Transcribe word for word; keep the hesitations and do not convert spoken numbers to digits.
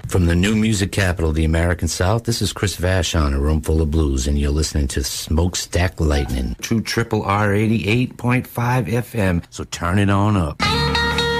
From the new music capital of the American South, this is Chris Vashon, A Room Full of Blues, and you're listening to Smokestack Lightning, True Triple R eighty-eight point five F M, so turn it on up.